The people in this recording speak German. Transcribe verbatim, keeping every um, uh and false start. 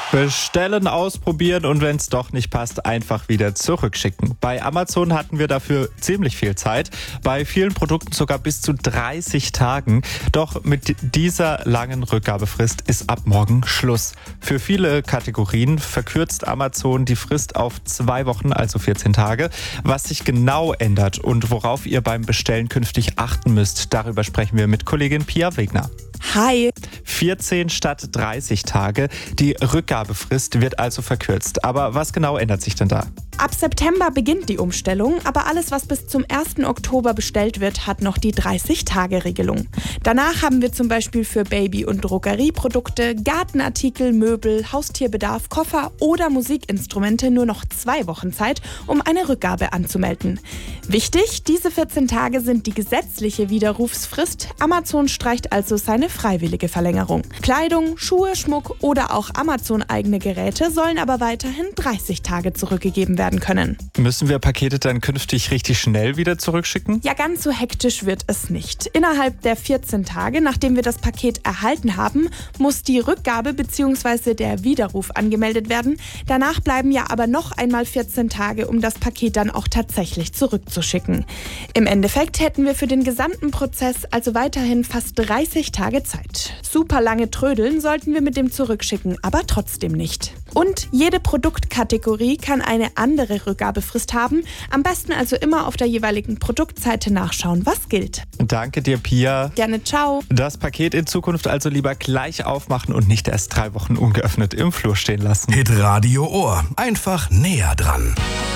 Bestellen, ausprobieren und wenn es doch nicht passt, einfach wieder zurückschicken. Bei Amazon hatten wir dafür ziemlich viel Zeit, bei vielen Produkten sogar bis zu dreißig Tagen. Doch mit dieser langen Rückgabefrist ist ab morgen Schluss. Für viele Kategorien verkürzt Amazon die Frist auf zwei Wochen, also vierzehn Tage. Was sich genau ändert und worauf ihr beim Bestellen künftig achten müsst, darüber sprechen wir mit Kollegin Pia Wegner. Hi. vierzehn statt dreißig Tage. Die Rückgabefrist wird also verkürzt. Aber was genau ändert sich denn da? Ab September beginnt die Umstellung, aber alles, was bis zum ersten Oktober bestellt wird, hat noch die dreißig-Tage-Regelung. Danach haben wir zum Beispiel für Baby- und Drogerieprodukte, Gartenartikel, Möbel, Haustierbedarf, Koffer oder Musikinstrumente nur noch zwei Wochen Zeit, um eine Rückgabe anzumelden. Wichtig, diese vierzehn Tage sind die gesetzliche Widerrufsfrist. Amazon streicht also seine freiwillige Verlängerung. Kleidung, Schuhe, Schmuck oder auch Amazon-eigene Geräte sollen aber weiterhin dreißig Tage zurückgegeben werden können. Müssen wir Pakete dann künftig richtig schnell wieder zurückschicken? Ja, ganz so hektisch wird es nicht. Innerhalb der vierzehn Tage, nachdem wir das Paket erhalten haben, muss die Rückgabe bzw. der Widerruf angemeldet werden. Danach bleiben ja aber noch einmal vierzehn Tage, um das Paket dann auch tatsächlich zurückzuschicken. Im Endeffekt hätten wir für den gesamten Prozess also weiterhin fast dreißig Tage Zeit. Super lange trödeln sollten wir mit dem Zurückschicken aber trotzdem nicht. Und jede Produktkategorie kann eine andere Rückgabefrist haben. Am besten also immer auf der jeweiligen Produktseite nachschauen, was gilt. Danke dir, Pia. Gerne, ciao. Das Paket in Zukunft also lieber gleich aufmachen und nicht erst drei Wochen ungeöffnet im Flur stehen lassen. Hitradio Ohr. Einfach näher dran.